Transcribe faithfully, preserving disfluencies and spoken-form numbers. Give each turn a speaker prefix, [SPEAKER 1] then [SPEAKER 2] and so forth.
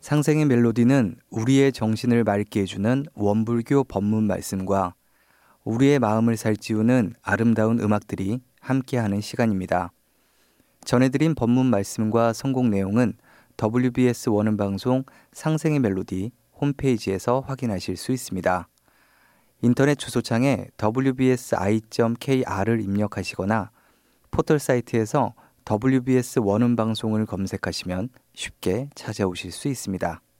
[SPEAKER 1] 상생의 멜로디는 우리의 정신을 맑게 해주는 원불교 법문 말씀과 우리의 마음을 살찌우는 아름다운 음악들이 함께하는 시간입니다. 전해드린 법문 말씀과 선곡 내용은 더블유비에스 원음방송 상생의 멜로디 홈페이지에서 확인하실 수 있습니다. 인터넷 주소창에 더블유비에스 아이 닷 케이알을 입력하시거나 포털 사이트에서 더블유비에스 원음방송을 검색하시면 쉽게 찾아오실 수 있습니다.